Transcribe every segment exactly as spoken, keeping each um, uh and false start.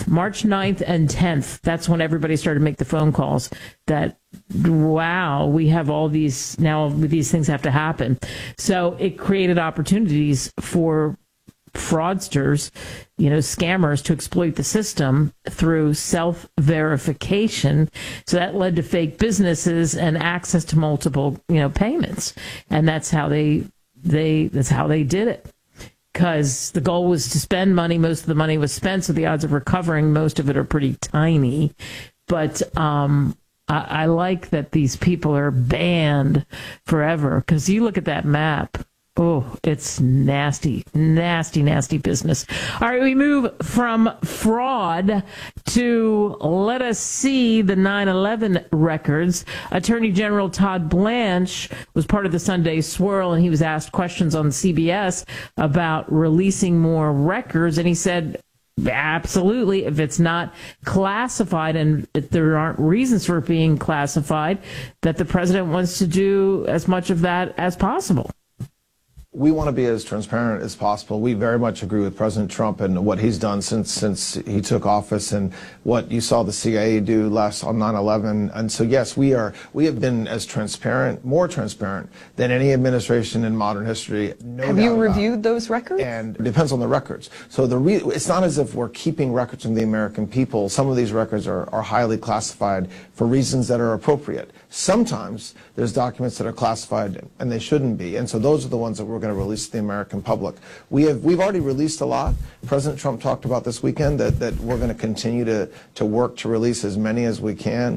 ninth, March ninth and tenth. That's when everybody started to make the phone calls that, wow, we have all these, now these things have to happen. So it created opportunities for fraudsters, you know, scammers to exploit the system through self-verification. So that led to fake businesses and access to multiple, you know, payments. And that's how they, they, that's how they did it. Because the goal was to spend money. Most of the money was spent, so the odds of recovering most of it are pretty tiny. But um, I, I like that these people are banned forever. Because you look at that map. Oh, it's nasty, nasty, nasty business. All right, we move from fraud to let us see the nine eleven records. Attorney General Todd Blanche was part of the Sunday Swirl, and he was asked questions on C B S about releasing more records, and he said, absolutely, if it's not classified and if there aren't reasons for it being classified, that the president wants to do as much of that as possible. We want to be as transparent as possible. We very much agree with President Trump and what he's done since since he took office and what you saw the C I A do last on nine eleven. And so, yes, we are. We have been as transparent, more transparent than any administration in modern history. No have you reviewed those records? And it depends on the records. So the re it's not as if we're keeping records from the American people. Some of these records are, are highly classified for reasons that are appropriate. Sometimes there's documents that are classified and they shouldn't be. And so those are the ones that we're going to release to the American public. We have, we've already released a lot. President Trump talked about this weekend that, that we're going to continue to, to work to release as many as we can.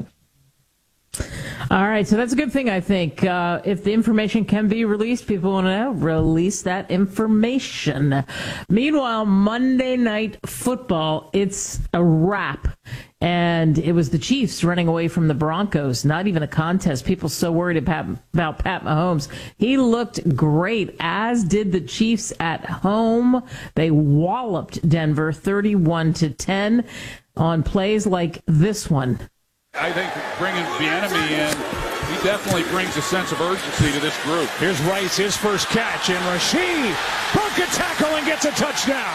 All right, so that's a good thing, I think. Uh, if the information can be released, people want to release that information. Meanwhile, Monday Night Football, it's a wrap. And it was the Chiefs running away from the Broncos. Not even a contest. People so worried about, about Pat Mahomes. He looked great, as did the Chiefs at home. They walloped Denver thirty-one to ten on plays like this one. I think bringing Bieniemy in, he definitely brings a sense of urgency to this group. Here's Rice, his first catch, and Rashid broke a tackle and gets a touchdown.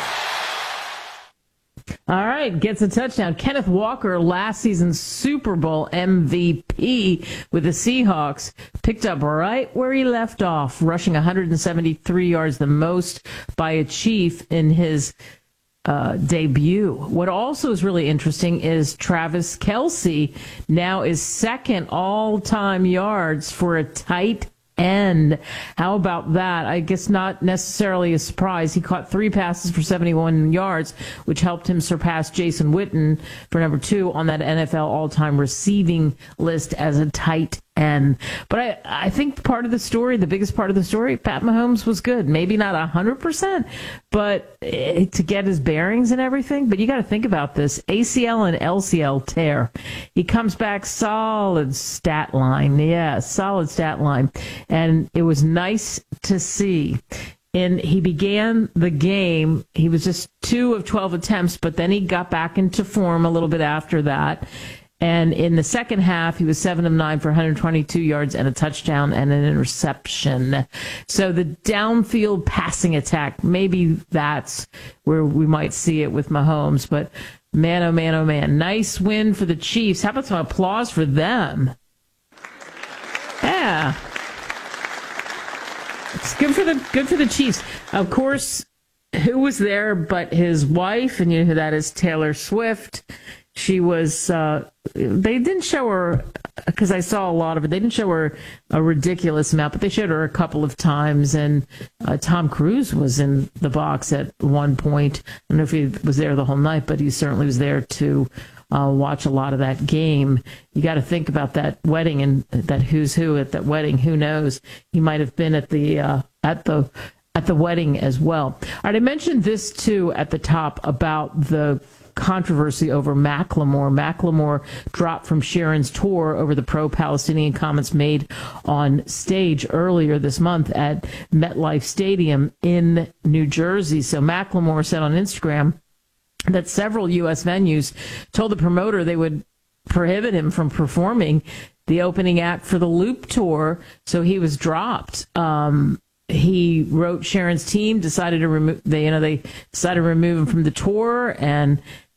All right, gets a touchdown. Kenneth Walker, last season's Super Bowl M V P with the Seahawks, picked up right where he left off, rushing one hundred seventy-three yards, the most by a Chief in his Uh, debut. What also is really interesting is Travis Kelce now is second all-time yards for a tight end. How about that? I guess not necessarily a surprise. He caught three passes for seventy-one yards, which helped him surpass Jason Witten for number two on that N F L all-time receiving list as a tight end. But I, I think part of the story, the biggest part of the story, Pat Mahomes was good. Maybe not one hundred percent, but eh, to get his bearings and everything. But you got to think about this. A C L and L C L tear. He comes back solid stat line. Yeah, solid stat line. And it was nice to see. And he began the game. He was just two of twelve attempts, but then he got back into form a little bit after that. And in the second half, he was seven of nine for one hundred twenty-two yards and a touchdown and an interception. So the downfield passing attack, maybe that's where we might see it with Mahomes. But man, oh man, oh man, nice win for the Chiefs. How about some applause for them? Yeah. It's good for the good for the Chiefs. Of course, who was there but his wife, and you know who that is, Taylor Swift. She was, uh, they didn't show her, because I saw a lot of it, they didn't show her a ridiculous amount, but they showed her a couple of times, and uh, Tom Cruise was in the box at one point. I don't know if he was there the whole night, but he certainly was there to uh, watch a lot of that game. You got to think about that wedding and that who's who at that wedding. Who knows? He might have been at the, uh, at the, at the wedding as well. All right, I mentioned this, too, at the top about the controversy over Macklemore. Macklemore dropped from Sharon's tour over the pro-Palestinian comments made on stage earlier this month at MetLife Stadium in New Jersey. So Macklemore said on Instagram that several U S venues told the promoter they would prohibit him from performing the opening act for the Loop tour, so he was dropped. Um, He wrote Sharon's team decided to remove they you know they decided to remove him from the tour, and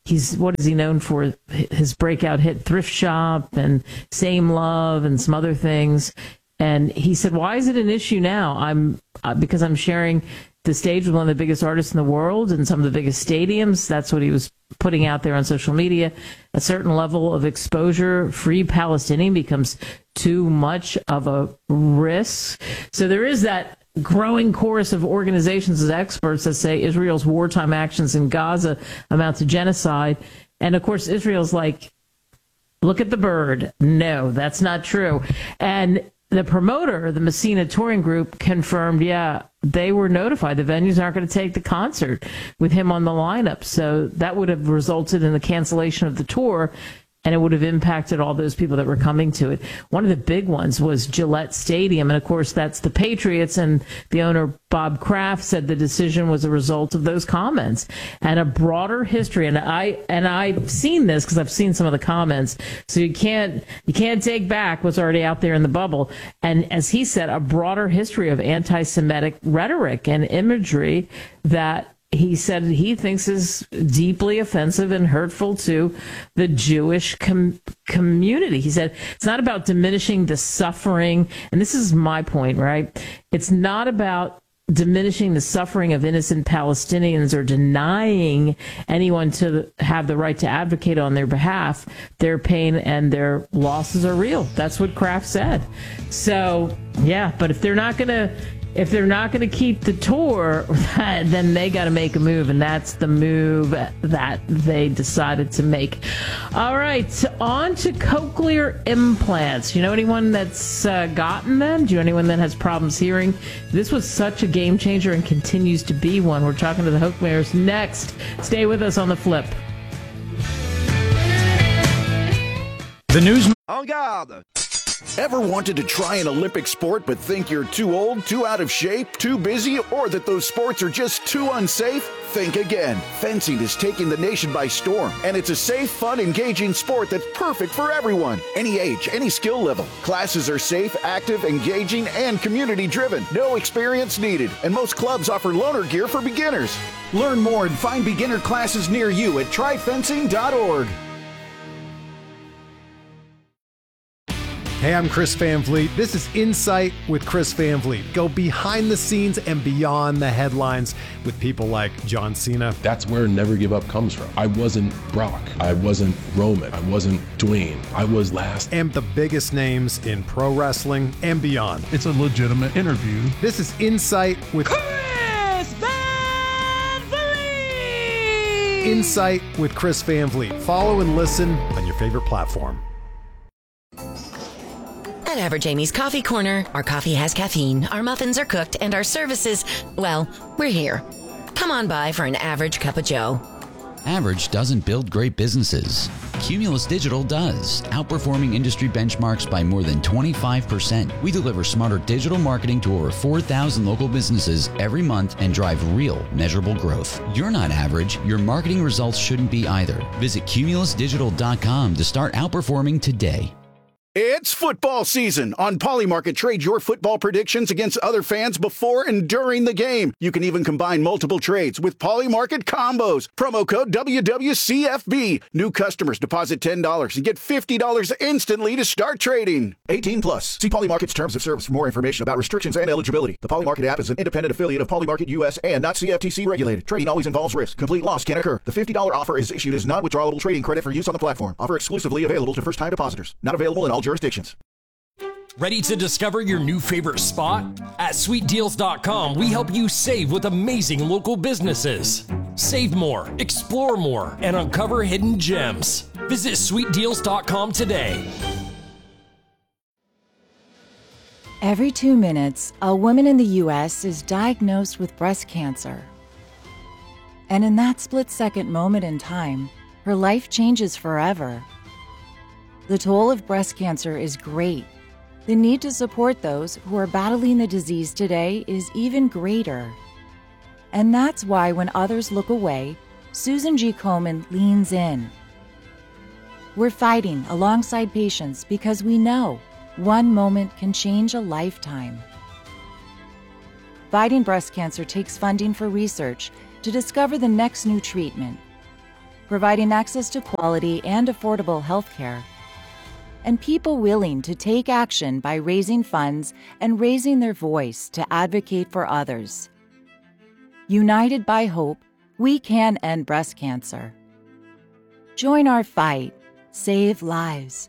he's, what is he known for? His breakout hit Thrift Shop and Same Love and some other things. And he said, why is it an issue now? I'm uh, because I'm sharing the stage with one of the biggest artists in the world and some of the biggest stadiums. That's what he was putting out there on social media. A certain level of exposure, Free Palestinian becomes too much of a risk. So there is that growing chorus of organizations as experts that say Israel's wartime actions in Gaza amount to genocide. And of course, Israel's like, look at the bird. No, that's not true. And the promoter, the Messina Touring Group, confirmed, yeah, they were notified. The venues aren't going to take the concert with him on the lineup. So that would have resulted in the cancellation of the tour, and it would have impacted all those people that were coming to it. One of the big ones was Gillette Stadium, and of course that's the Patriots, and the owner, Bob Kraft, said the decision was a result of those comments and a broader history. And I and I've seen this because I've seen some of the comments, so you can't you can't take back what's already out there in the bubble. And as he said, a broader history of anti-Semitic rhetoric and imagery that he said he thinks is deeply offensive and hurtful to the Jewish com- community. He said it's not about diminishing the suffering, and this is my point, right? It's not about diminishing the suffering of innocent Palestinians or denying anyone to have the right to advocate on their behalf. Their pain and their losses are real. That's what Kraft said. So, yeah, but if they're not going to If they're not going to keep the tour, then they got to make a move, and that's the move that they decided to make. All right, on to cochlear implants. You know anyone that's uh, gotten them? Do you know anyone that has problems hearing? This was such a game changer and continues to be one. We're talking to the Hochmeyers next. Stay with us on The Flip. The news. En garde! Ever wanted to try an Olympic sport but think you're too old, too out of shape, too busy, or that those sports are just too unsafe? Think again. Fencing is taking the nation by storm, and it's a safe, fun, engaging sport that's perfect for everyone. Any age, any skill level. Classes are safe, active, engaging, and community-driven. No experience needed, and most clubs offer loaner gear for beginners. Learn more and find beginner classes near you at try fencing dot org. Hey, I'm Chris Van Vliet. This is Insight with Chris Van Vliet. Go behind the scenes and beyond the headlines with people like John Cena. That's where Never Give Up comes from. I wasn't Brock. I wasn't Roman. I wasn't Dwayne. I was last. And the biggest names in pro wrestling and beyond. It's a legitimate interview. This is Insight with Chris Van Vliet! Insight with Chris Van Vliet. Follow and listen on your favorite platform. At Average Amy's Coffee Corner, our coffee has caffeine, our muffins are cooked, and our services, well, we're here. Come on by for an average cup of joe. Average doesn't build great businesses. Cumulus Digital does, outperforming industry benchmarks by more than twenty-five percent. We deliver smarter digital marketing to over four thousand local businesses every month and drive real, measurable growth. You're not average. Your marketing results shouldn't be either. Visit cumulus digital dot com to start outperforming today. It's football season. On Polymarket, trade your football predictions against other fans before and during the game. You can even combine multiple trades with Polymarket combos. Promo code W W C F B. New customers deposit ten dollars and get fifty dollars instantly to start trading. eighteen plus. See Polymarket's terms of service for more information about restrictions and eligibility. The Polymarket app is an independent affiliate of Polymarket U S and not C F T C regulated. Trading always involves risk. Complete loss can occur. The fifty dollars offer is issued as non-withdrawable trading credit for use on the platform. Offer exclusively available to first-time depositors. Not available in all jurisdictions. Ready to discover your new favorite spot? At sweet deals dot com, we help you save with amazing local businesses. Save more, explore more, and uncover hidden gems. Visit sweet deals dot com today. Every two minutes, a woman in the U S is diagnosed with breast cancer. And in that split-second moment in time, her life changes forever. The toll of breast cancer is great. The need to support those who are battling the disease today is even greater. And that's why when others look away, Susan G. Komen leans in. We're fighting alongside patients because we know one moment can change a lifetime. Fighting breast cancer takes funding for research to discover the next new treatment. providing access to quality and affordable health care. And people willing to take action by raising funds and raising their voice to advocate for others. United by hope, we can end breast cancer. Join our fight. Save lives.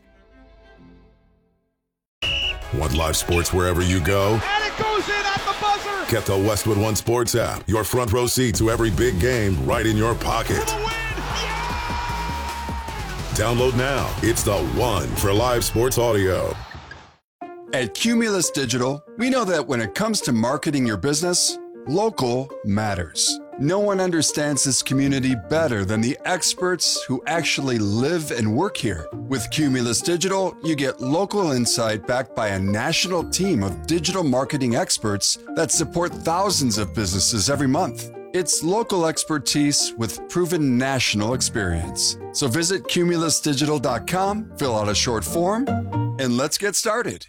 Want live sports wherever you go? And it goes in at the buzzer! Get the Westwood One Sports app. Your front row seat to every big game right in your pocket. Download now. It's the one for live sports audio. At Cumulus Digital, we know that when it comes to marketing your business, local matters. No one understands this community better than the experts who actually live and work here. With Cumulus Digital, you get local insight backed by a national team of digital marketing experts that support thousands of businesses every month. It's local expertise with proven national experience. So visit cumulus digital dot com, fill out a short form, and let's get started.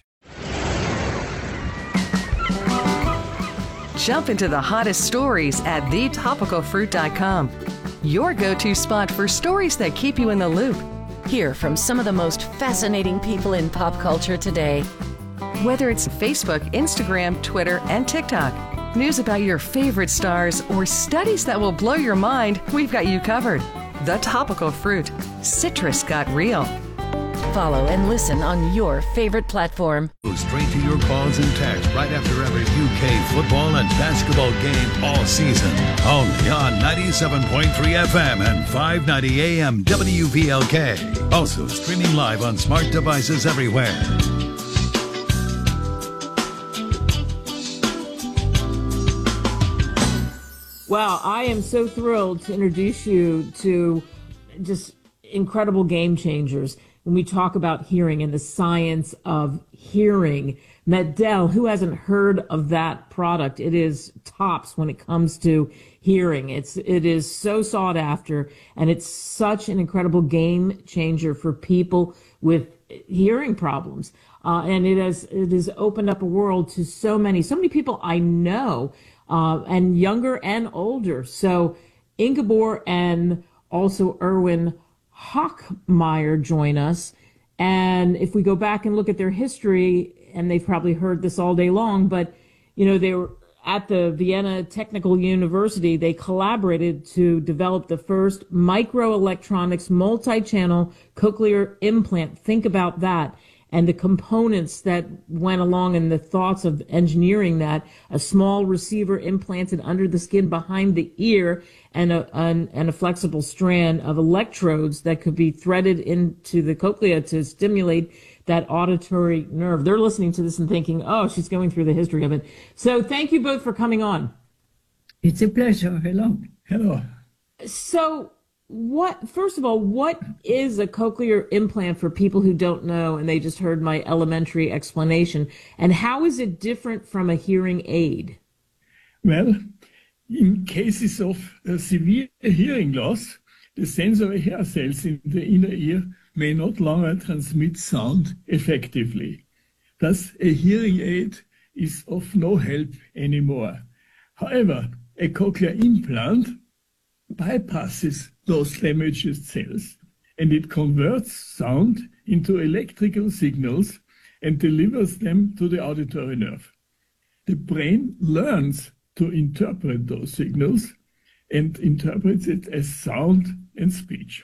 Jump into the hottest stories at the topical fruit dot com. Your go-to spot for stories that keep you in the loop. Hear from some of the most fascinating people in pop culture today. Whether it's Facebook, Instagram, Twitter, and TikTok, news about your favorite stars, or studies that will blow your mind, we've got you covered. The Topical Fruit. Citrus got real. Follow and listen on your favorite platform. Go straight to your calls and texts right after every U K football and basketball game all season. Only on ninety-seven point three F M and five ninety A M W V L K. Also streaming live on smart devices everywhere. Wow, I am so thrilled to introduce you to just incredible game changers when we talk about hearing and the science of hearing. Medel, who hasn't heard of that product? It is tops when it comes to hearing. It's it is so sought after, and it's such an incredible game changer for people with hearing problems. Uh, and it has it has opened up a world to so many, so many people I know. Uh, and younger and older. So Ingeborg and also Erwin Hochmeyer join us. And if we go back and look at their history, and they've probably heard this all day long, but, you know, they were at the Vienna Technical University. They collaborated to develop the first microelectronics multi-channel cochlear implant. Think about that. And the components that went along and the thoughts of engineering that, a small receiver implanted under the skin behind the ear and a, an, and a flexible strand of electrodes that could be threaded into the cochlea to stimulate that auditory nerve. They're listening to this and thinking, oh, she's going through the history of it. So thank you both for coming on. It's a pleasure. Hello. Hello. So What, first of all, what is a cochlear implant for people who don't know and they just heard my elementary explanation? And how is it different from a hearing aid? Well, in cases of uh, severe hearing loss, the sensory hair cells in the inner ear may not longer transmit sound effectively. Thus, a hearing aid is of no help anymore. However, a cochlear implant bypasses those damaged cells, and it converts sound into electrical signals and delivers them to the auditory nerve. The brain learns to interpret those signals and interprets it as sound and speech,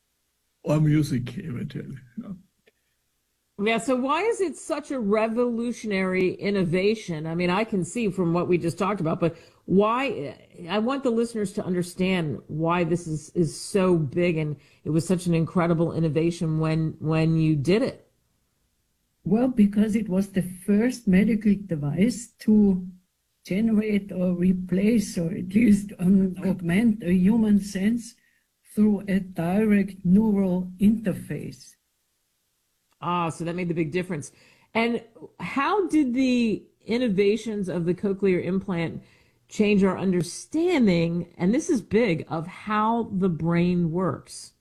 or music eventually. Yeah. Yeah, so why is it such a revolutionary innovation? I mean, I can see from what we just talked about, but why? I want the listeners to understand why this is, is so big and it was such an incredible innovation when when you did it. Well, because it was the first medical device to generate or replace or at least um, augment a human sense through a direct neural interface. Ah, so that made the big difference. And how did the innovations of the cochlear implant change our understanding, and this is big, of how the brain works?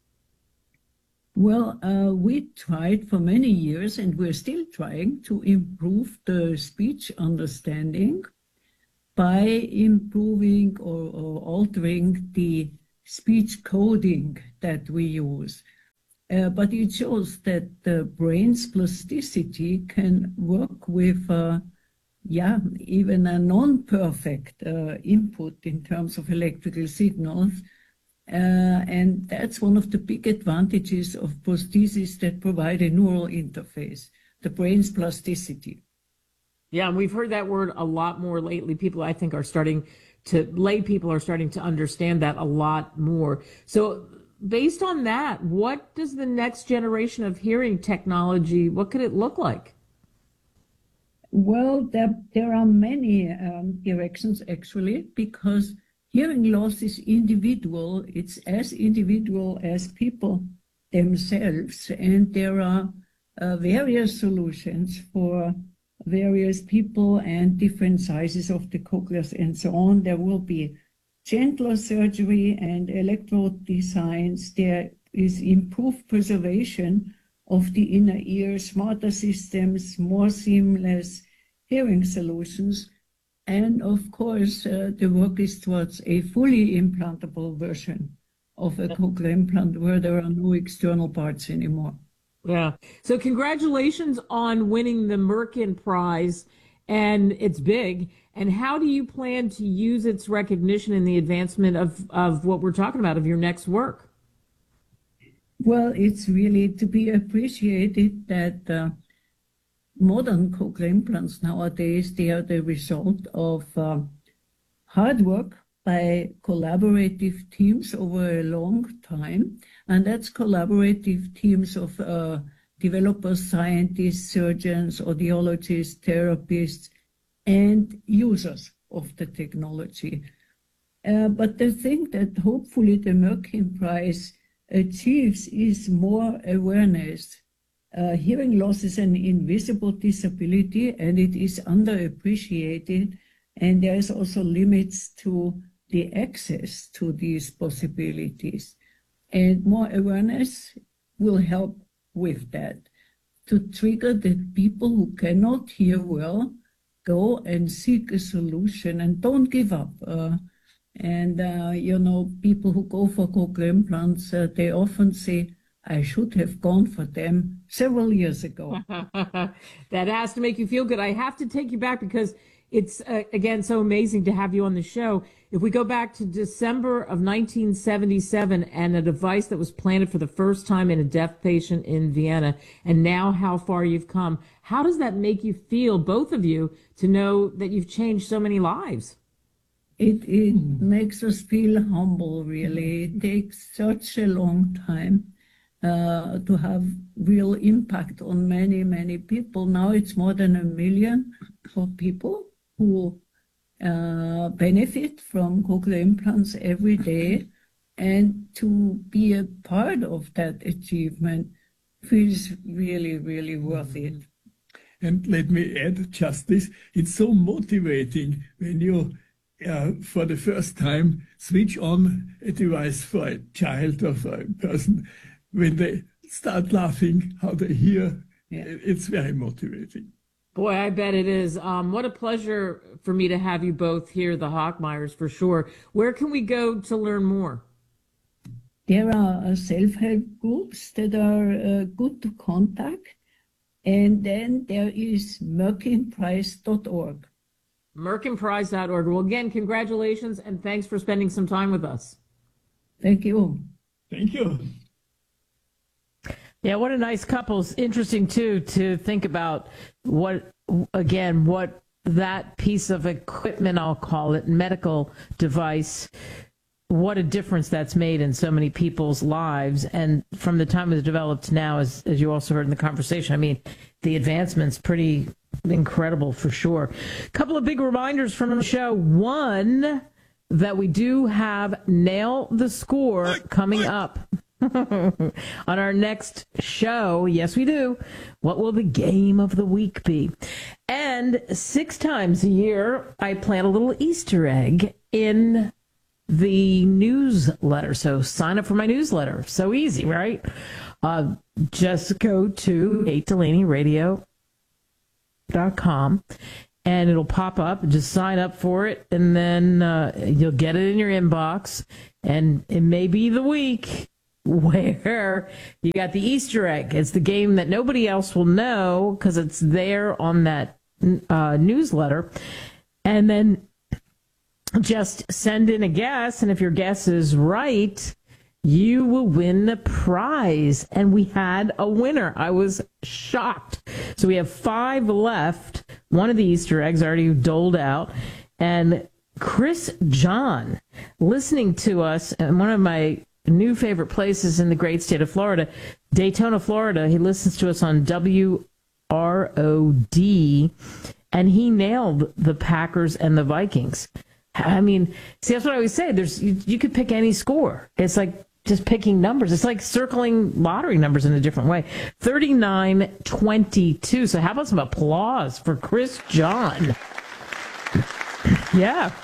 Well, uh, we tried for many years, and we're still trying to improve the speech understanding by improving or, or altering the speech coding that we use. Uh, but it shows that the brain's plasticity can work with, uh, yeah, even a non-perfect uh, input in terms of electrical signals. Uh, and that's one of the big advantages of prostheses that provide a neural interface, the brain's plasticity. Yeah, and we've heard that word a lot more lately. People, I think, are starting to, lay people are starting to understand that a lot more. So based on that, what does the next generation of hearing technology, what could it look like? Well, there, there are many um, directions, actually, because hearing loss is individual. It's as individual as people themselves. And there are uh, various solutions for various people and different sizes of the cochleas and so on. There will be gentler surgery and electrode designs. There is improved preservation of the inner ear, smarter systems, more seamless hearing solutions. And of course, uh, the work is towards a fully implantable version of a cochlear implant where there are no external parts anymore. Yeah. So congratulations on winning the Merkin Prize, and it's big. And how do you plan to use its recognition in the advancement of, of what we're talking about, of your next work? Well, it's really to be appreciated that uh, modern cochlear implants nowadays, they are the result of uh, hard work by collaborative teams over a long time. And that's collaborative teams of uh, developers, scientists, surgeons, audiologists, therapists, and users of the technology. Uh, but the thing that hopefully the Merkin Prize achieves is more awareness. Uh, hearing loss is an invisible disability, and it is underappreciated, and there is also limits to the access to these possibilities. And more awareness will help with that, to trigger the people who cannot hear well, go and seek a solution and don't give up. Uh, and, uh, you know, people who go for cochlear implants, uh, they often say, I should have gone for them several years ago. That has to make you feel good. I have to take you back because it's, uh, again, so amazing to have you on the show. If we go back to December of nineteen seventy-seven and a device that was planted for the first time in a deaf patient in Vienna, and now how far you've come, how does that make you feel, both of you, to know that you've changed so many lives? It, it makes us feel humble, really. It takes such a long time uh, to have real impact on many, many people. Now it's more than a million of people who uh, benefit from cochlear implants every day, and to be a part of that achievement feels really, really worth it. And let me add just this, it's so motivating when you, uh, for the first time, switch on a device for a child or for a person. When they start laughing, how they hear, yeah. It's very motivating. Boy, I bet it is. Um, what a pleasure for me to have you both here, the Hochmeyers, for sure. Where can we go to learn more? There are self-help groups that are uh, good to contact. And then there is merkin prize dot org. merkin prize dot org. Well, again, congratulations, and thanks for spending some time with us. Thank you. Thank you. Yeah, what a nice couple. It's interesting, too, to think about what, again, what that piece of equipment, I'll call it, medical device, what a difference that's made in so many people's lives. And from the time it was developed to now, as, as you also heard in the conversation, I mean, the advancement's pretty incredible for sure. A couple of big reminders from the show. One, that we do have Nail the Score coming up on our next show. Yes, we do. What will the game of the week be? And six times a year, I plant a little Easter egg in the newsletter. So sign up for my newsletter. So easy, right? Uh, just go to kate delaney radio dot com and it'll pop up. Just sign up for it, and then uh, you'll get it in your inbox. And it may be the week where you got the Easter egg. It's the game that nobody else will know because it's there on that uh, newsletter. And then just send in a guess, and if your guess is right, you will win the prize. And we had a winner. I was shocked. So we have five left. One of the Easter eggs already doled out. And Chris John, listening to us in one of my new favorite places in the great state of Florida, Daytona, Florida. He listens to us on W R O D, and he nailed the Packers and the Vikings. I mean, see, that's what I always say. There's you, you could pick any score. It's like just picking numbers. It's like circling lottery numbers in a different way. thirty-nine twenty-two. So how about some applause for Chris John? Yeah.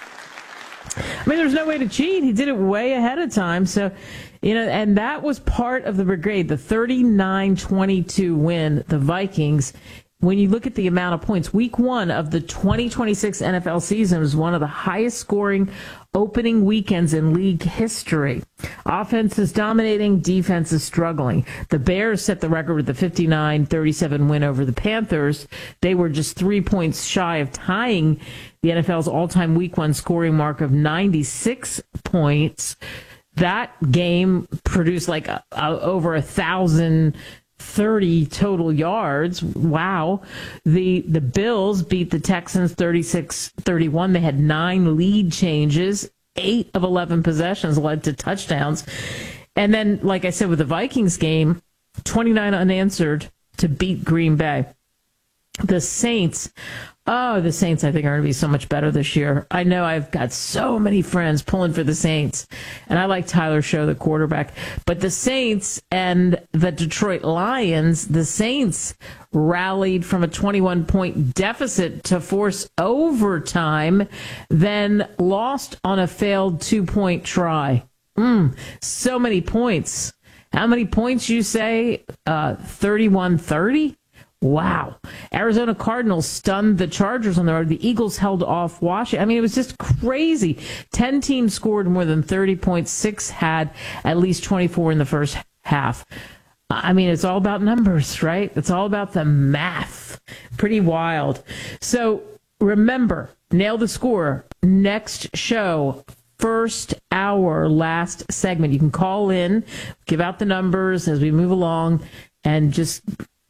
I mean, there's no way to cheat. He did it way ahead of time. So, you know, and that was part of the brigade, the thirty-nine twenty-two win, the Vikings. When you look at the amount of points, week one of the twenty twenty-six N F L season was one of the highest scoring opening weekends in league history. Offense is dominating, defense is struggling. The Bears set the record with the fifty-nine thirty-seven win over the Panthers. They were just three points shy of tying the N F L's all-time week one scoring mark of ninety-six points. That game produced like a, a, over a thousand thirty total yards. Wow. The the Bills beat the Texans thirty-six thirty-one. They had nine lead changes. Eight of eleven possessions led to touchdowns. And then, like I said, with the Vikings game, twenty-nine unanswered to beat Green Bay. The Saints, oh, the Saints, I think, are going to be so much better this year. I know I've got so many friends pulling for the Saints, and I like Tyler Show, the quarterback. But the Saints and the Detroit Lions, the Saints rallied from a twenty-one point deficit to force overtime, then lost on a failed two-point try. Mm, so many points. How many points you say? Uh, thirty-one thirty? Wow. Arizona Cardinals stunned the Chargers on the road. The Eagles held off Washington. I mean, it was just crazy. Ten teams scored more than thirty points. Six had at least twenty-four in the first half. I mean, it's all about numbers, right? It's all about the math. Pretty wild. So remember, nail the score. Next show, first hour, last segment. You can call in, give out the numbers as we move along, and just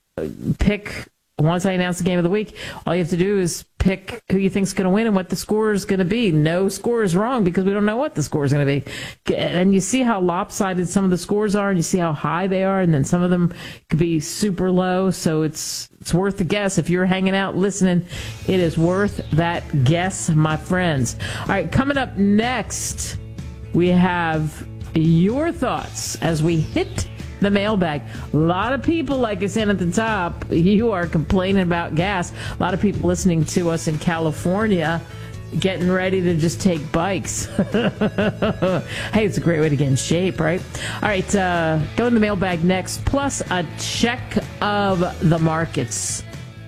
pick. Once I announce the game of the week, all you have to do is pick who you think's going to win and what the score is going to be. No score is wrong because we don't know what the score is going to be. And you see how lopsided some of the scores are, and you see how high they are, and then some of them could be super low. So it's it's worth the guess. If you're hanging out listening, it is worth that guess, my friends. All right, coming up next, we have your thoughts as we hit the mailbag. A lot of people, like I said at the top, you are complaining about gas. A lot of people listening to us in California getting ready to just take bikes. Hey, it's a great way to get in shape, right? All right, uh, go in the mailbag next, plus a check of the markets.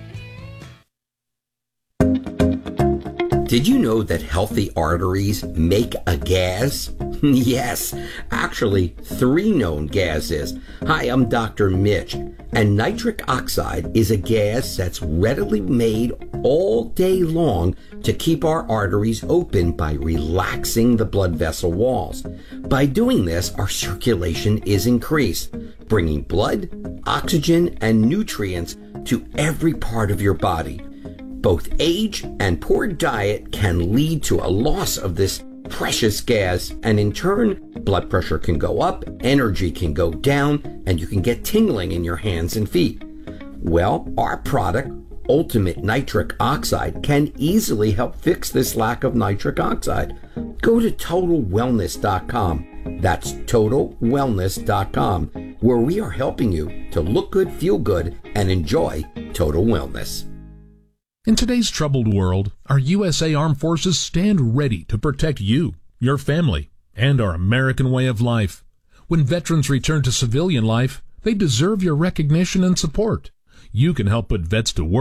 Did you know that healthy arteries make a gas? Yes, actually, three known gases. Hi, I'm Doctor Mitch, and nitric oxide is a gas that's readily made all day long to keep our arteries open by relaxing the blood vessel walls. By doing this, our circulation is increased, bringing blood, oxygen, and nutrients to every part of your body. Both age and poor diet can lead to a loss of this precious gas, and in turn, blood pressure can go up, energy can go down, and you can get tingling in your hands and feet. Well, our product, Ultimate Nitric Oxide, can easily help fix this lack of nitric oxide. Go to total wellness dot com. That's total wellness dot com, where we are helping you to look good, feel good, and enjoy total wellness. In today's troubled world, our U S A Armed Forces stand ready to protect you, your family, and our American way of life. When veterans return to civilian life, they deserve your recognition and support. You can help put vets to work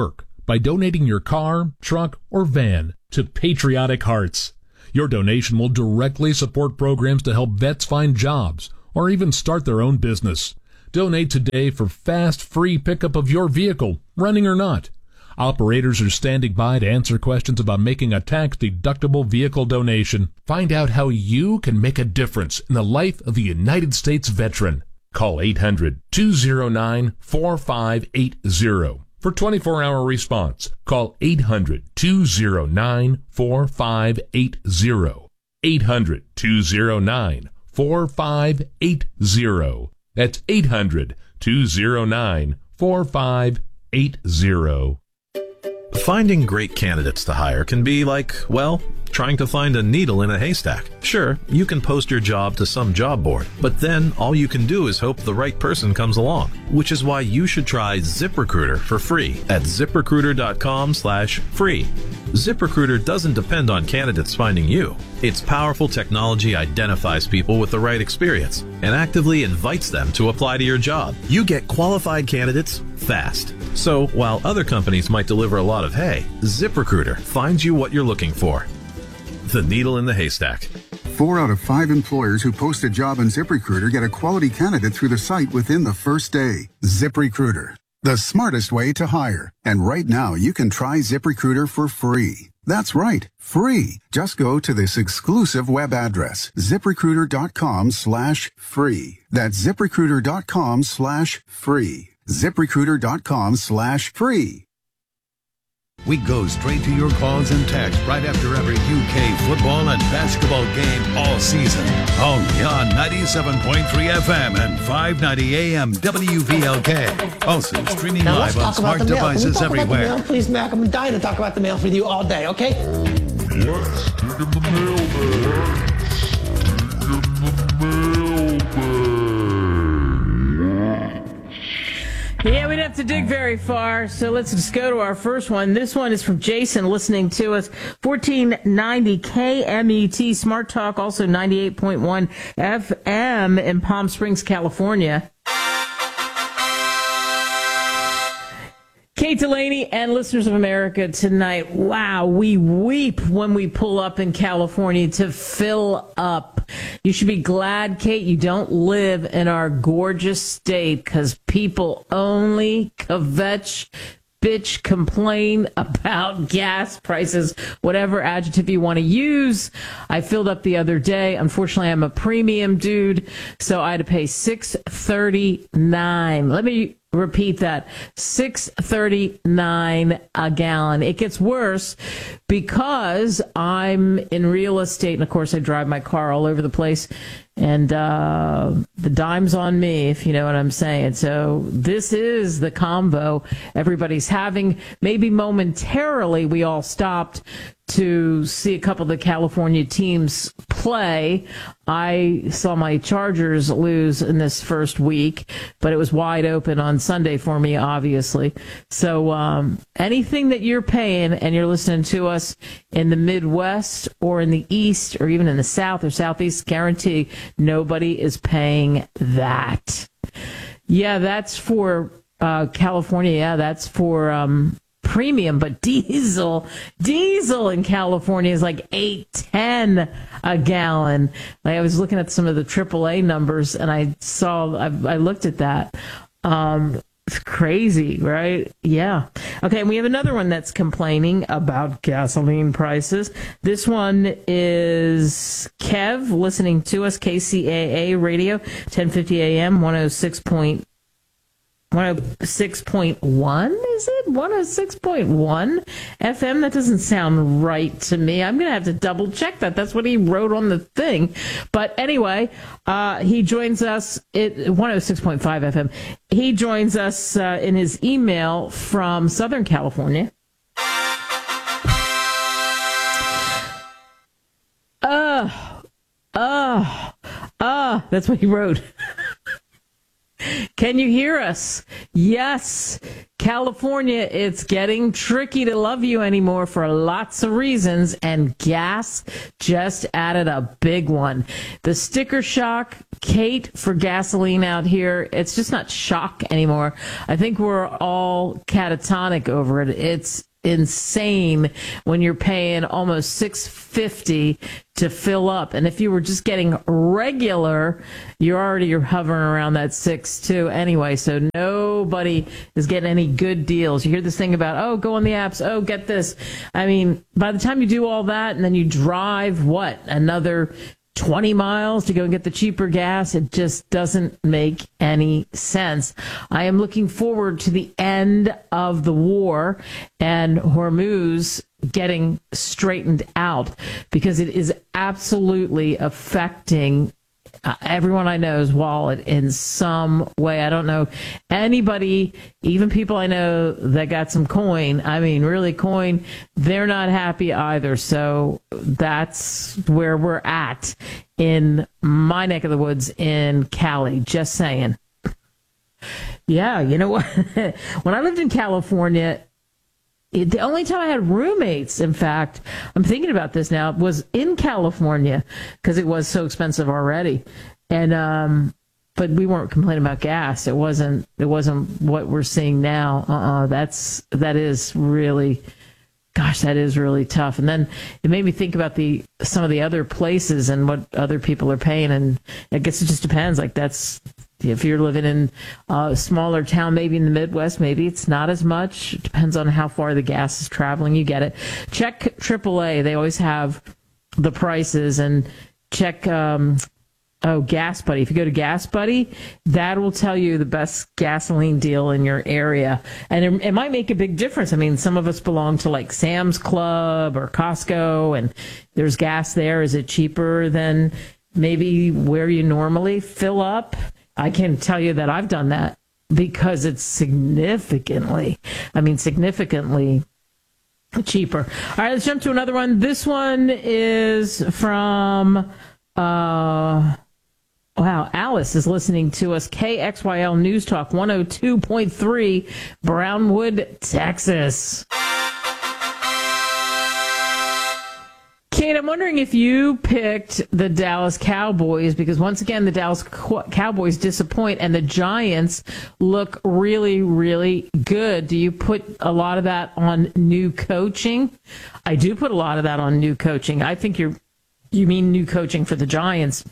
by donating your car, truck, or van to Patriotic Hearts. Your donation will directly support programs to help vets find jobs or even start their own business. Donate today for fast, free pickup of your vehicle, running or not. Operators are standing by to answer questions about making a tax-deductible vehicle donation. Find out how you can make a difference in the life of a United States veteran. Call eight hundred, two oh nine, four five eight oh for twenty-four hour response. Call eight hundred, two oh nine, four five eight oh. eight hundred, two oh nine, four five eight oh. That's eight hundred, two oh nine, four five eight oh. Finding great candidates to hire can be like, well, trying to find a needle in a haystack. Sure, you can post your job to some job board, but then all you can do is hope the right person comes along, which is why you should try ZipRecruiter for free at ZipRecruiter.com slash free. ZipRecruiter doesn't depend on candidates finding you. Its powerful technology identifies people with the right experience and actively invites them to apply to your job. You get qualified candidates fast. So while other companies might deliver a lot of hay, ZipRecruiter finds you what you're looking for. The needle in the haystack. Four out of five employers who post a job on ZipRecruiter get a quality candidate through the site within the first day. ZipRecruiter, the smartest way to hire. And right now, you can try ZipRecruiter for free. That's right, free. Just go to this exclusive web address, ZipRecruiter.com slash free. That's ZipRecruiter.com slash free. ZipRecruiter.com slash free. We go straight to your calls and texts right after every U K football and basketball game all season. Only on ninety-seven point three F M and five ninety A M W V L K. Also streaming now live on smart devices Can we talk everywhere. About the mail, please, Mac? I'm dying to talk about the mail with you all day, okay? Let's dig in the mailbag. Dig in the mailbag. Yeah, we'd have to dig very far, so let's just go to our first one. This one is from Jason listening to us, fourteen ninety K M E T Smart Talk, also ninety-eight point one F M in Palm Springs, California. Kate Delaney and listeners of America tonight. Wow, we weep when we pull up in California to fill up. You should be glad, Kate, you don't live in our gorgeous state, because people only kvetch, bitch, complain about gas prices, whatever adjective you want to use. I filled up the other day. Unfortunately, I'm a premium dude, so I had to pay six thirty-nine. Let me repeat that, six thirty-nine a gallon. It gets worse because I'm in real estate, and of course I drive my car all over the place, and uh, the dime's on me, if you know what I'm saying. So this is the combo everybody's having. Maybe momentarily we all stopped to see a couple of the California teams play. I saw my Chargers lose in this first week, but it was wide open on Sunday for me, obviously. So um, anything that you're paying and you're listening to us in the Midwest or in the East or even in the South or Southeast, guarantee nobody is paying that. Yeah, that's for uh, California. Yeah, that's for... Um, premium, but diesel diesel in California is like eight ten a gallon. Like, I was looking at some of the triple A numbers, and I saw I, I looked at that. Um, it's crazy, right? Yeah. Okay, and we have another one that's complaining about gasoline prices. This one is Kev listening to us, K C A A Radio, ten fifty A M, one oh six point one oh six point one, is it? one oh six point one F M? That doesn't sound right to me. I'm going to have to double check that. That's what he wrote on the thing. But anyway, uh, he joins us at one oh six point five F M. He joins us uh, in his email from Southern California. Uh, uh, uh, that's what he wrote. Can you hear us? Yes. California, it's getting tricky to love you anymore for lots of reasons, and gas just added a big one. The sticker shock, Kate, for gasoline out here, it's just not shock anymore. I think we're all catatonic over it. It's insane when you're paying almost six fifty to fill up, and if you were just getting regular, you're already you're hovering around that six two anyway. So nobody is getting any good deals. You hear this thing about, oh, go on the apps, oh, get this. I mean, by the time you do all that and then you drive what, another twenty miles to go and get the cheaper gas, it just doesn't make any sense. I am looking forward to the end of the war and Hormuz getting straightened out, because it is absolutely affecting uh, everyone I know's wallet in some way. I don't know anybody, even people I know that got some coin, I mean really coin, they're not happy either. So that's where we're at in my neck of the woods in Cali, just saying. Yeah, you know what? When I lived in California, it, the only time I had roommates, in fact, I'm thinking about this now, was in California, because it was so expensive already. And um, but we weren't complaining about gas. It wasn't. It wasn't what we're seeing now. Uh-uh. That's that is really, gosh, that is really tough. And then it made me think about the some of the other places and what other people are paying. And I guess it just depends. Like that's. If you're living in a smaller town, maybe in the Midwest, maybe it's not as much. It depends on how far the gas is traveling. You get it. Check triple A. They always have the prices. And check, um, oh, Gas Buddy. If you go to Gas Buddy, that will tell you the best gasoline deal in your area. And it, it might make a big difference. I mean, some of us belong to like Sam's Club or Costco, and there's gas there. Is it cheaper than maybe where you normally fill up? I can tell you that I've done that, because it's significantly, I mean, significantly cheaper. All right, let's jump to another one. This one is from, uh, wow, Alice is listening to us. K X Y L News Talk one oh two point three, Brownwood, Texas. Kate, I'm wondering if you picked the Dallas Cowboys, because once again, the Dallas Cowboys disappoint and the Giants look really, really good. Do you put a lot of that on new coaching? I do put a lot of that on new coaching. I think you're, you mean new coaching for the Giants.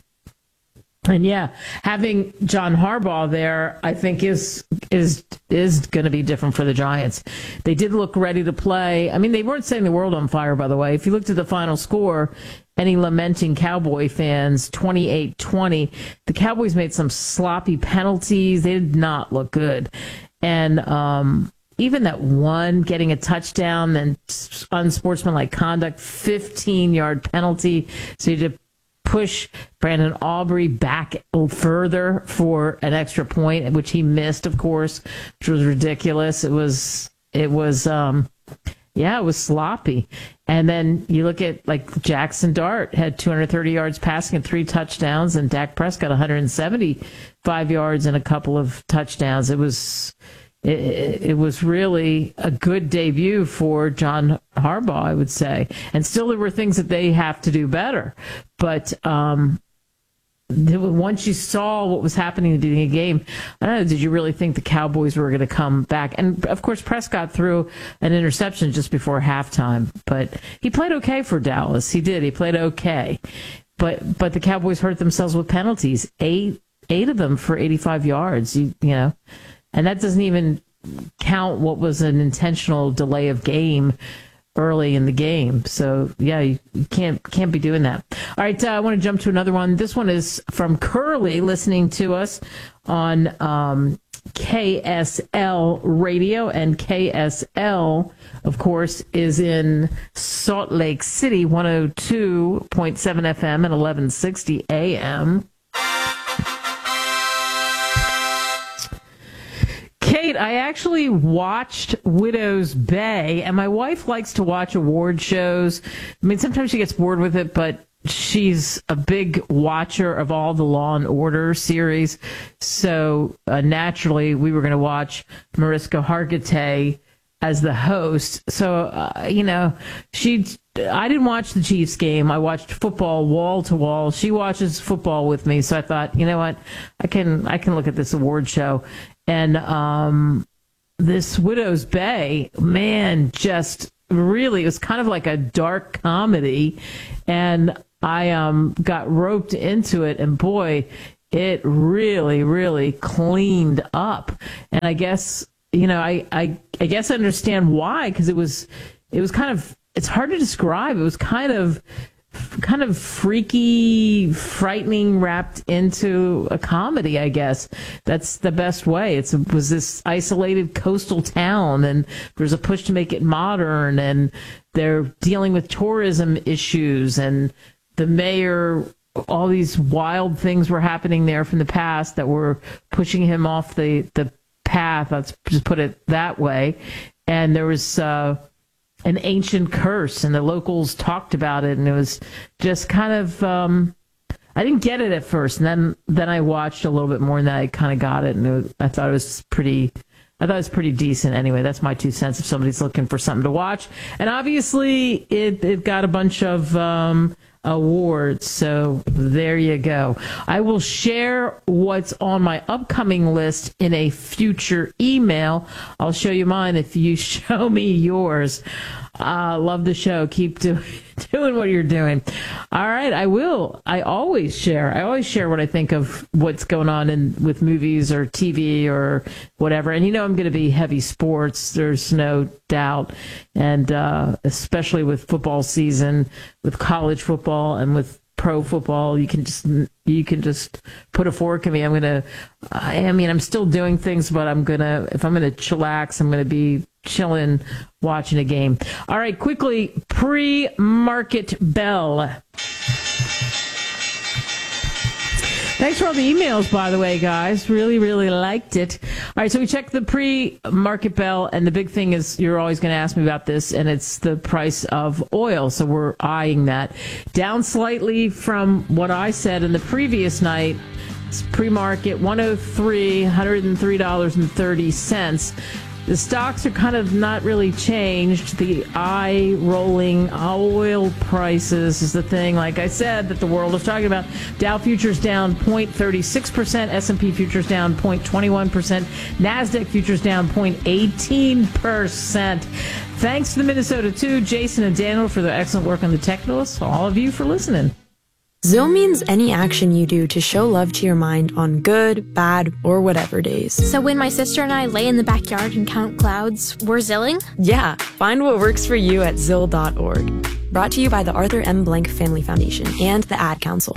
And yeah, having John Harbaugh there, I think is is is going to be different for the Giants. They did look ready to play. I mean, they weren't setting the world on fire, by the way. If you looked at the final score, any lamenting Cowboy fans, twenty-eight twenty, the Cowboys made some sloppy penalties. They did not look good. And um, even that one getting a touchdown and unsportsmanlike conduct, fifteen-yard penalty, so you did push Brandon Aubrey back further for an extra point, which he missed, of course, which was ridiculous. It was, it was, um, yeah, it was sloppy. And then you look at, like, Jackson Dart had two hundred thirty yards passing and three touchdowns, and Dak Prescott one hundred seventy-five yards and a couple of touchdowns. It was... It, it was really a good debut for John Harbaugh, I would say. And still there were things that they have to do better. But um, once you saw what was happening in the game, I don't know, did you really think the Cowboys were going to come back? And, of course, Prescott threw an interception just before halftime. But he played okay for Dallas. He did. He played okay. But but the Cowboys hurt themselves with penalties. Eight, eight of them for eighty-five yards, you, you know. And that doesn't even count what was an intentional delay of game early in the game. So, yeah, you can't can't be doing that. All right, uh, I want to jump to another one. This one is from Curly, listening to us on um, K S L Radio. And K S L, of course, is in Salt Lake City, one oh two point seven F M and eleven sixty A M. Kate, I actually watched Widow's Bay, and my wife likes to watch award shows. I mean, sometimes she gets bored with it, but she's a big watcher of all the Law and Order series. So uh, naturally, we were going to watch Mariska Hargitay as the host. So, uh, you know, she, I didn't watch the Chiefs game. I watched football wall to wall. She watches football with me. So I thought, you know what, I can, I can look at this award show. And um, this Widow's Bay, man, just really, it was kind of like a dark comedy. And I um, got roped into it. And boy, it really, really cleaned up. And I guess, you know, I, I, I guess I understand why, because it was, it was kind of, it's hard to describe. It was kind of, kind of freaky, frightening, wrapped into a comedy, I guess. That's the best way. It's, it was this isolated coastal town, and there's a push to make it modern, and they're dealing with tourism issues, and the mayor, all these wild things were happening there from the past that were pushing him off the, the path, let's just put it that way. And there was uh, an ancient curse, and the locals talked about it, and it was just kind of, um, I didn't get it at first, and then then I watched a little bit more, and then I kind of got it, and it was, I thought it was pretty, I thought it was pretty decent. Anyway, that's my two cents if somebody's looking for something to watch. And obviously, it, it got a bunch of um, awards, so there you go. I will share what's on my upcoming list in a future email. I'll show you mine if you show me yours. Uh, love the show. Keep do- doing what you're doing. All right, I will. I always share. I always share what I think of what's going on in with movies or T V or whatever. And you know I'm going to be heavy sports. There's no doubt. And uh, especially with football season, with college football and with pro football, you can just you can just put a fork in me. I'm gonna. I mean, I'm still doing things, but I'm gonna. If I'm gonna chillax, I'm gonna be chilling, watching a game. All right, quickly, pre-market bell. Thanks for all the emails, by the way, guys. Really, really liked it. All right, so we checked the pre-market bell, and the big thing is you're always going to ask me about this, and it's the price of oil. So we're eyeing that. Down slightly from what I said in the previous night. It's pre-market one oh three, one hundred three dollars and thirty cents. The stocks are kind of not really changed. The eye-rolling oil prices is the thing, like I said, that the world is talking about. Dow futures down zero point three six percent, S and P futures down zero point two one percent, NASDAQ futures down zero point one eight percent. Thanks to the Minnesota two, Jason and Daniel for their excellent work on the technicals. All of you for listening. Zill means any action you do to show love to your mind on good, bad, or whatever days. So when my sister and I lay in the backyard and count clouds, we're zilling? Yeah, find what works for you at zill dot org. Brought to you by the Arthur M. Blank Family Foundation and the Ad Council.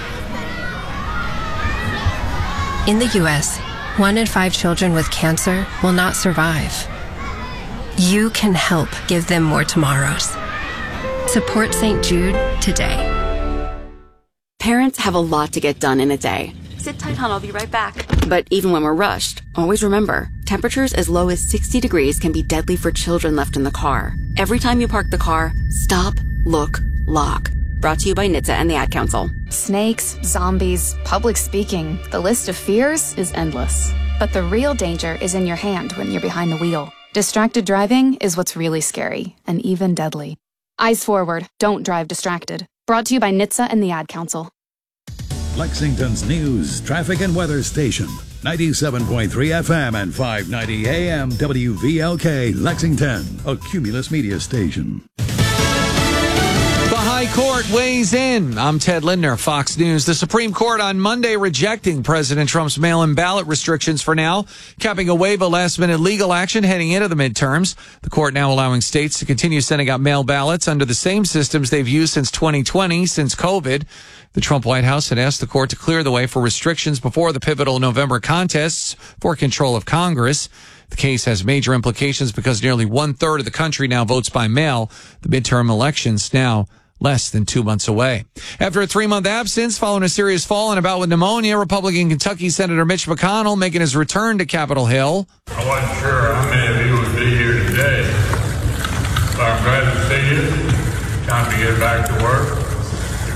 In the U S, one in five children with cancer will not survive. You can help give them more tomorrows. Support Saint Jude today. Parents have a lot to get done in a day. Sit tight, hon. I'll be right back. But even when we're rushed, always remember, temperatures as low as sixty degrees can be deadly for children left in the car. Every time you park the car, stop, look, lock. Brought to you by N H T S A and the Ad Council. Snakes, zombies, public speaking. The list of fears is endless. But the real danger is in your hand when you're behind the wheel. Distracted driving is what's really scary and even deadly. Eyes forward. Don't drive distracted. Brought to you by N H T S A and the Ad Council. Lexington's news, traffic, and weather station. ninety-seven point three F M and five ninety A M W V L K, Lexington, a Cumulus media station. The High Court weighs in. I'm Ted Lindner, Fox News. The Supreme Court on Monday rejecting President Trump's mail-in ballot restrictions for now, capping a wave of last-minute legal action heading into the midterms. The court now allowing states to continue sending out mail ballots under the same systems they've used since twenty twenty, since COVID. The Trump White House had asked the court to clear the way for restrictions before the pivotal November contests for control of Congress. The case has major implications because nearly one-third of the country now votes by mail. The midterm elections now less than two months away. After a three-month absence following a serious fall and a bout with pneumonia, Republican Kentucky Senator Mitch McConnell making his return to Capitol Hill. I wasn't sure how many of you would be here today, but I'm glad to see you. Time to get back to work.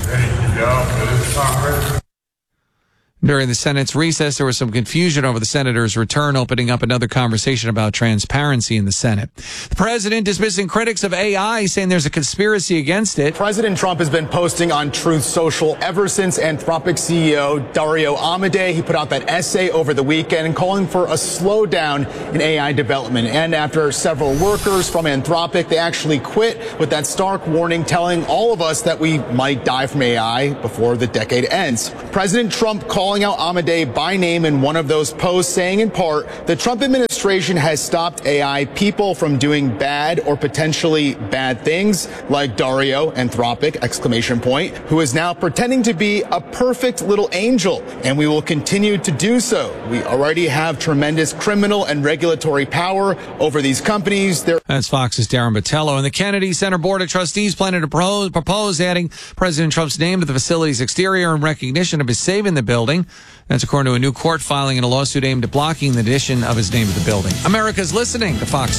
Thank you, y'all, for this Congress. During the Senate's recess, there was some confusion over the senator's return, opening up another conversation about transparency in the Senate. The president dismissing critics of A I, saying there's a conspiracy against it. President Trump has been posting on Truth Social ever since Anthropic C E O Dario Amodei. He put out that essay over the weekend calling for a slowdown in A I development. And after several workers from Anthropic, they actually quit with that stark warning telling all of us that we might die from A I before the decade ends. President Trump calling out Amodei by name in one of those posts, saying in part, the Trump administration has stopped A I people from doing bad or potentially bad things, like Dario, Anthropic, exclamation point, who is now pretending to be a perfect little angel, and we will continue to do so. We already have tremendous criminal and regulatory power over these companies. They're- That's Fox's Darren Botello. And the Kennedy Center Board of Trustees planning to propose, propose adding President Trump's name to the facility's exterior in recognition of his saving the building. That's according to a new court filing in a lawsuit aimed at blocking the addition of his name to the building. America's listening to Fox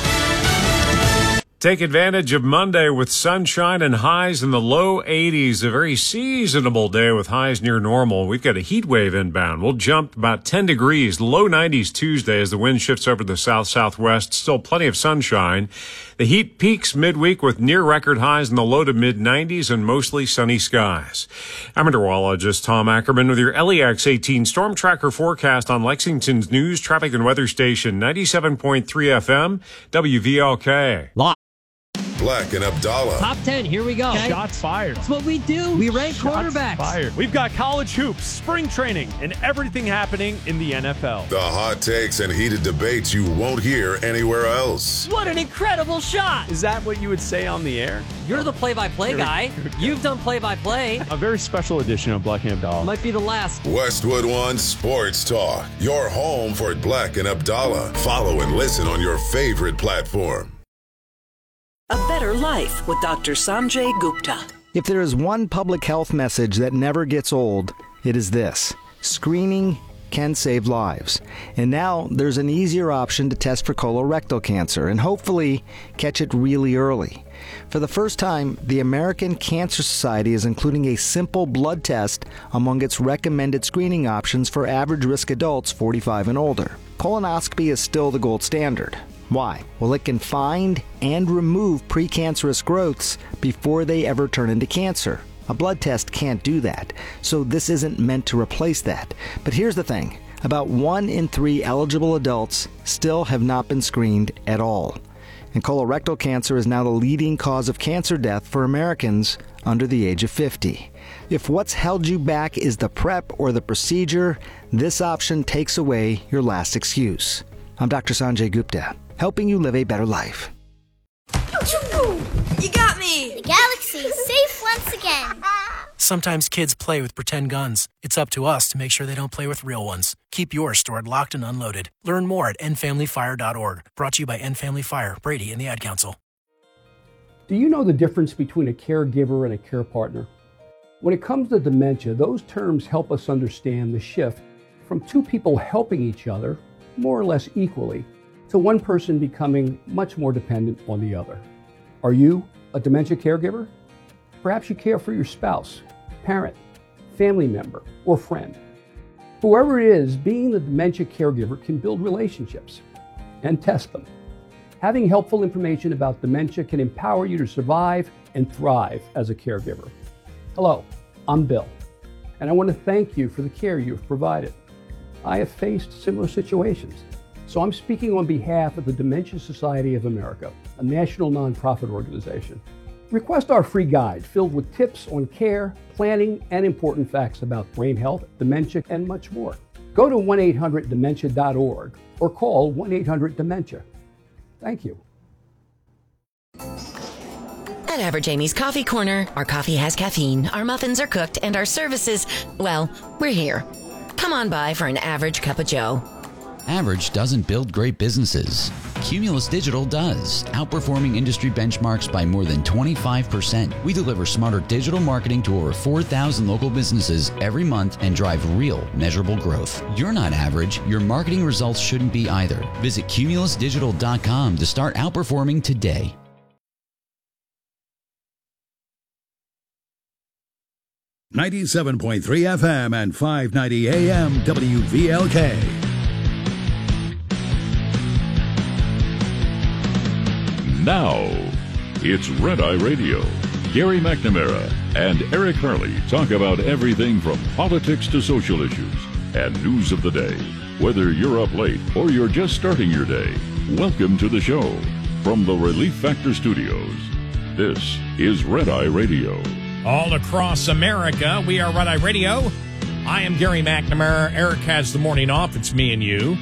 News. Take advantage of Monday with sunshine and highs in the low eighties. A very seasonable day with highs near normal. We've got a heat wave inbound. We'll jump about ten degrees, low nineties Tuesday as the wind shifts over the south-southwest. Still plenty of sunshine. The heat peaks midweek with near record highs in the low to mid nineties and mostly sunny skies. I'm meteorologist Tom Ackerman with your L E X eighteen Storm Tracker forecast on Lexington's news, traffic, and weather station ninety-seven point three F M, W V L K. Black and Abdallah. Top ten, here we go. Okay. Shots fired. That's what we do. We rank Shots quarterbacks. Fired. We've got college hoops, spring training, and everything happening in the N F L. The hot takes and heated debates you won't hear anywhere else. What an incredible shot. Is that what you would say on the air? You're the play-by-play guy. You've done play-by-play. A very special edition of Black and Abdallah. Might be the last. Westwood One Sports Talk. Your home for Black and Abdallah. Follow and listen on your favorite platform. A Better Life with Doctor Sanjay Gupta. If there is one public health message that never gets old, it is this. Screening can save lives. And now there's an easier option to test for colorectal cancer and hopefully catch it really early. For the first time, the American Cancer Society is including a simple blood test among its recommended screening options for average risk adults forty-five and older. Colonoscopy is still the gold standard. Why? Well, it can find and remove precancerous growths before they ever turn into cancer. A blood test can't do that, so this isn't meant to replace that. But here's the thing. About one in three eligible adults still have not been screened at all. And colorectal cancer is now the leading cause of cancer death for Americans under the age of fifty. If what's held you back is the prep or the procedure, this option takes away your last excuse. I'm Doctor Sanjay Gupta, helping you live a better life. You got me! The galaxy's safe once again. Sometimes kids play with pretend guns. It's up to us to make sure they don't play with real ones. Keep yours stored locked and unloaded. Learn more at end family fire dot org. Brought to you by End Family Fire, Brady, and the Ad Council. Do you know the difference between a caregiver and a care partner? When it comes to dementia, those terms help us understand the shift from two people helping each other more or less equally, to one person becoming much more dependent on the other. Are you a dementia caregiver? Perhaps you care for your spouse, parent, family member, or friend. Whoever it is, being the dementia caregiver can build relationships and test them. Having helpful information about dementia can empower you to survive and thrive as a caregiver. Hello, I'm Bill, and I want to thank you for the care you've provided. I have faced similar situations, so I'm speaking on behalf of the Dementia Society of America, a national nonprofit organization. Request our free guide filled with tips on care, planning, and important facts about brain health, dementia, and much more. Go to one eight hundred dementia dot org or call one eight hundred dementia. Thank you. At Average Amy's Coffee Corner, our coffee has caffeine, our muffins are cooked, and our services, well, we're here. Come on by for an average cup of joe. Average doesn't build great businesses. Cumulus Digital does, outperforming industry benchmarks by more than twenty-five percent. We deliver smarter digital marketing to over four thousand local businesses every month and drive real, measurable growth. You're not average. Your marketing results shouldn't be either. Visit cumulus digital dot com to start outperforming today. ninety-seven point three F M and five ninety A M W V L K. Now, it's Red Eye Radio. Gary McNamara and Eric Harley talk about everything from politics to social issues and news of the day. Whether you're up late or you're just starting your day, welcome to the show. From the Relief Factor Studios, this is Red Eye Radio. All across America, we are Red Eye Radio. I am Gary McNamara. Eric has the morning off. It's me and you.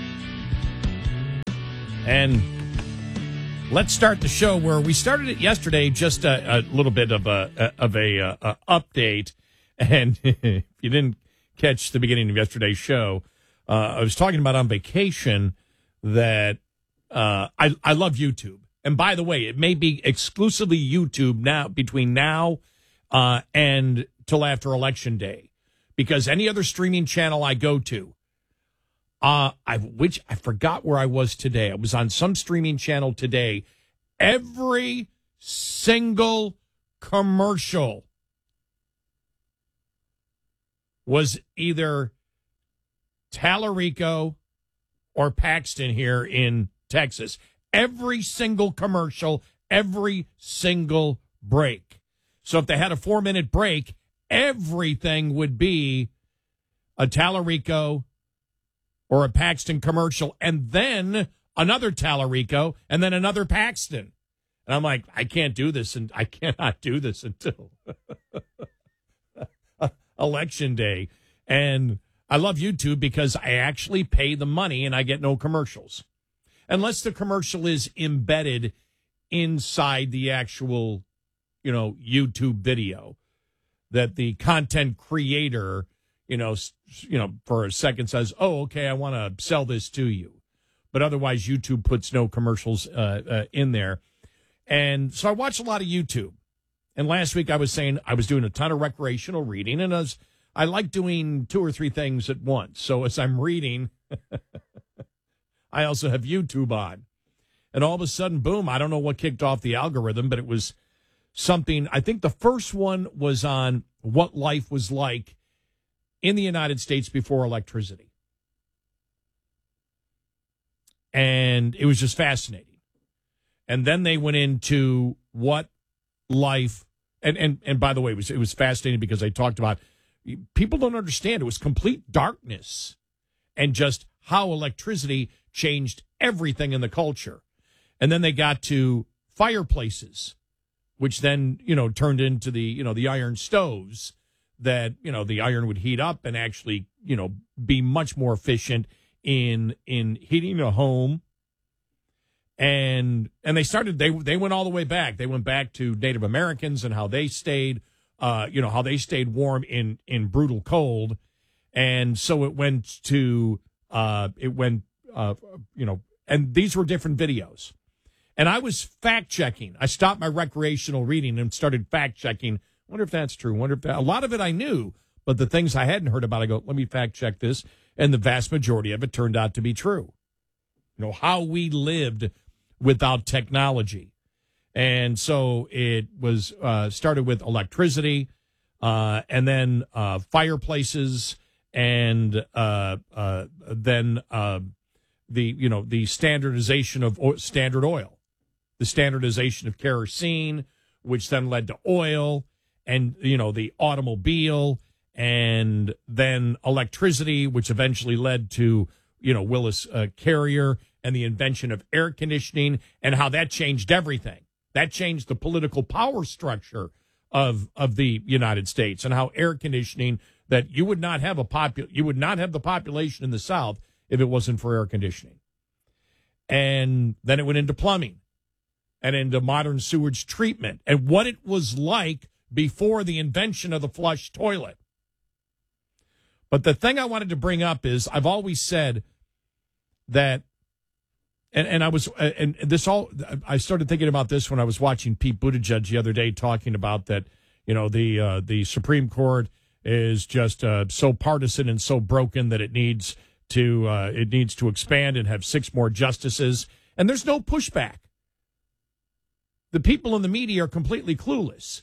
And let's start the show where we started it yesterday, just a, a little bit of a of a, a, a update. And if you didn't catch the beginning of yesterday's show, uh, I was talking about on vacation that uh, I I love YouTube. And by the way, it may be exclusively YouTube now between now uh, and till after Election Day, because any other streaming channel I go to, uh, I which I forgot where I was today. I was on some streaming channel today. Every single commercial was either Tallarico or Paxton here in Texas. Every single commercial, every single break. So if they had a four-minute break, everything would be a Tallarico or a Paxton commercial, and then another Tallarico, and then another Paxton. And I'm like, I can't do this, and I cannot do this until Election Day. And I love YouTube because I actually pay the money and I get no commercials. Unless the commercial is embedded inside the actual, you know, YouTube video that the content creator, you know, you know, for a second says, oh, okay, I want to sell this to you. But otherwise, YouTube puts no commercials uh, uh, in there. And so I watch a lot of YouTube. And last week I was saying I was doing a ton of recreational reading, and as I like doing two or three things at once. So as I'm reading, I also have YouTube on. And all of a sudden, boom, I don't know what kicked off the algorithm, but it was something. I think the first one was on what life was like in the United States before electricity. And it was just fascinating. And then they went into what life, and, and, and by the way, it was, it was fascinating because they talked about, people don't understand, it was complete darkness and just how electricity changed everything in the culture. And then they got to fireplaces, which then, you know, turned into the, you know, the iron stoves that, you know, the iron would heat up and actually, you know, be much more efficient in in heating a home. And and they started, they they went all the way back. They went back to Native Americans and how they stayed, uh, you know, how they stayed warm in, in brutal cold. And so it went to, uh, it went, uh, you know, and these were different videos. And I was fact-checking. I stopped my recreational reading and started fact-checking. Wonder if that's true. Wonder if that, a lot of it I knew, but the things I hadn't heard about, I go, let me fact-check this. And the vast majority of it turned out to be true. You know, how we lived without technology. And so it was uh, started with electricity, uh, and then uh, fireplaces, and uh, uh, then uh, the, you know, the standardization of o- standard oil, the standardization of kerosene, which then led to oil, and, you know, the automobile, and then electricity, which eventually led to, you know, Willis uh, Carrier and the invention of air conditioning, and how that changed everything. That changed the political power structure of of the United States, and how air conditioning, that you would not have a popu- you would not have the population in the South if it wasn't for air conditioning. And then it went into plumbing and into modern sewage treatment and what it was like before the invention of the flush toilet. But the thing I wanted to bring up is I've always said that, and, and I was, and this all, I started thinking about this when I was watching Pete Buttigieg the other day talking about that, you know, the, uh, the Supreme Court is just uh, so partisan and so broken that it needs to, uh, it needs to expand and have six more justices. And there's no pushback. The people in the media are completely clueless,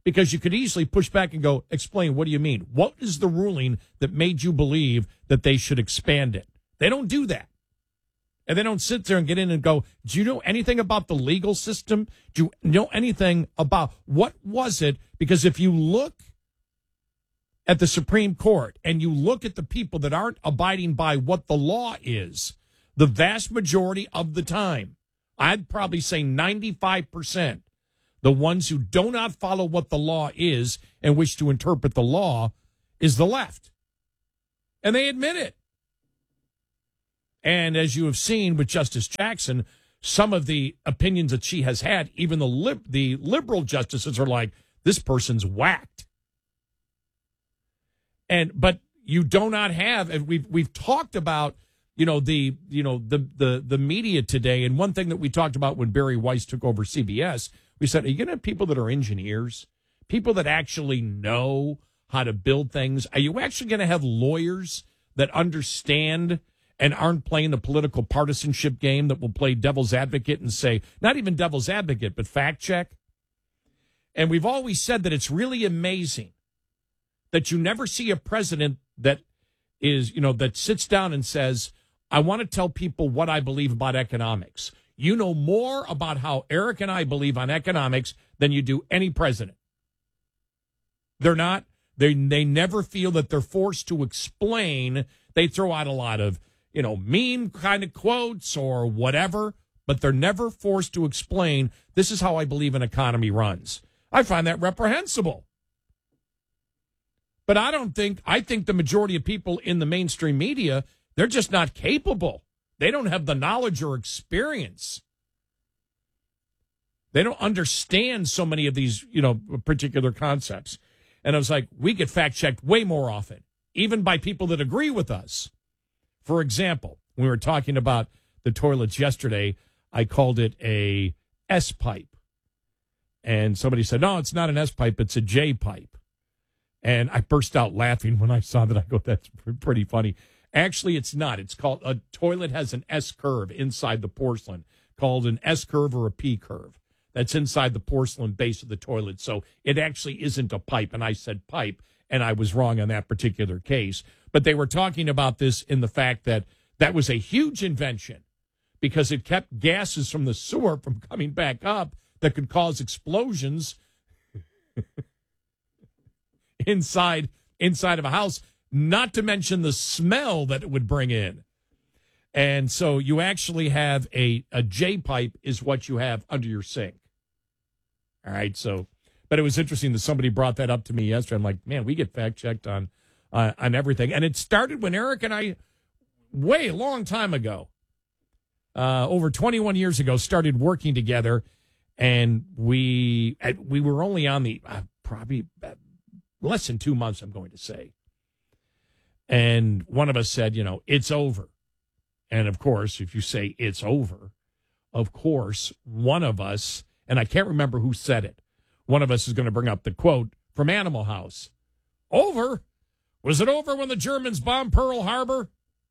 Because you could easily push back and go, explain, what do you mean? What is the ruling that made you believe that they should expand it? They don't do that. And they don't sit there and get in and go, do you know anything about the legal system? Do you know anything about what was it? Because if you look at the Supreme Court and you look at the people that aren't abiding by what the law is, the vast majority of the time, I'd probably say ninety-five percent, the ones who do not follow what the law is and wish to interpret the law is the left. And they admit it. And as you have seen with Justice Jackson, some of the opinions that she has had, even the lib- the liberal justices are like, this person's whacked. And but you do not have, and we've we've talked about, you know, the you know the the the media today, and one thing that we talked about when Barry Weiss took over C B S, we said, are you going to have people that are engineers, people that actually know how to build things? Are you actually going to have lawyers that understand and aren't playing the political partisanship game that will play devil's advocate and say, not even devil's advocate, but fact check? And we've always said that it's really amazing that you never see a president that is, you know, that sits down and says, I want to tell people what I believe about economics. You know more about how Eric and I believe on economics than you do any president. They're not, they they never feel that they're forced to explain. They throw out a lot of, you know, mean kind of quotes or whatever, but they're never forced to explain, this is how I believe an economy runs. I find that reprehensible. But I don't think, I think the majority of people in the mainstream media, they're just not capable. They don't have the knowledge or experience. They don't understand so many of these, you know, particular concepts. And I was like, we get fact-checked way more often, even by people that agree with us. For example, when we were talking about the toilets yesterday, I called it a S-pipe. And somebody said, no, it's not an S-pipe, it's a J-pipe. And I burst out laughing when I saw that. I go, that's pretty funny. Actually, it's not. It's called, a toilet has an S-curve inside the porcelain, called an S-curve or a P-curve. That's inside the porcelain base of the toilet. So it actually isn't a pipe. And I said pipe, and I was wrong on that particular case. But they were talking about this in the fact that that was a huge invention because it kept gases from the sewer from coming back up that could cause explosions inside inside of a house, not to mention the smell that it would bring in. And so you actually have a, a J-pipe is what you have under your sink. All right, so, but it was interesting that somebody brought that up to me yesterday. I'm like, man, we get fact-checked on Uh, on everything. And it started when Eric and I, way a long time ago, uh, over twenty-one years ago, started working together. And we we were only on the, uh, probably less than two months, I'm going to say. And one of us said, you know, it's over. And of course, if you say it's over, of course, one of us, and I can't remember who said it, one of us is going to bring up the quote from Animal House. Over? Was it over when the Germans bombed Pearl Harbor?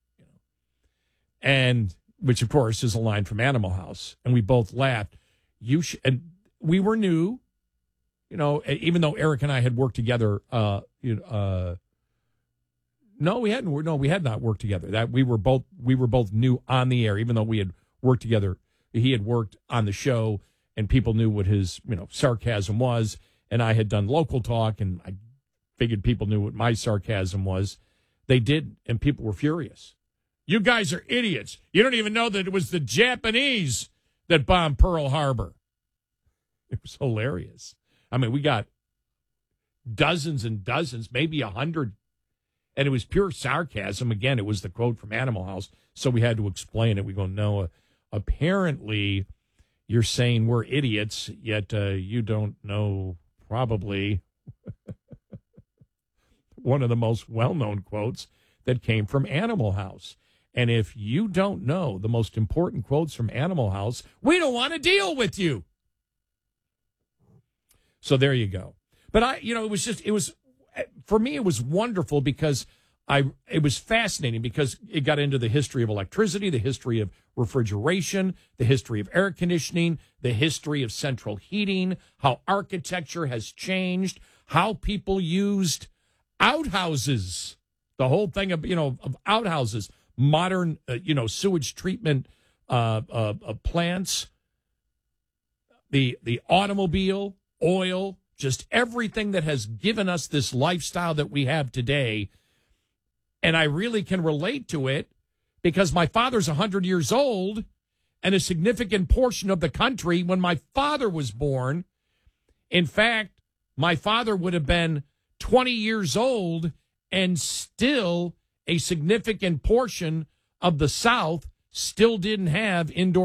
And which, of course, is a line from Animal House. And we both laughed. You sh- and we were new, you know, even though Eric and I had worked together. Uh, you know, uh, no, we hadn't. No, we had not worked together. That we were both we were both new on the air, even though we had worked together. He had worked on the show, and people knew what his, you know, sarcasm was. And I had done local talk, and I figured people knew what my sarcasm was. They didn't, and people were furious. You guys are idiots. You don't even know that it was the Japanese that bombed Pearl Harbor. It was hilarious. I mean, we got dozens and dozens, maybe a hundred, and it was pure sarcasm. Again, it was the quote from Animal House, so we had to explain it. We go, no, uh, apparently you're saying we're idiots, yet uh, you don't know probably one of the most well-known quotes that came from Animal House. And if you don't know the most important quotes from Animal House, we don't want to deal with you. So there you go. But I, you know, it was just, it was, for me, it was wonderful because I it was fascinating because it got into the history of electricity, the history of refrigeration, the history of air conditioning, the history of central heating, how architecture has changed, how people used outhouses, the whole thing of, you know, of outhouses, modern, uh, you know, sewage treatment uh, uh, uh, plants, the the automobile, oil, just everything that has given us this lifestyle that we have today. And I really can relate to it because my father's one hundred years old, and a significant portion of the country when my father was born. In fact, my father would have been twenty years old, and still a significant portion of the South still didn't have indoor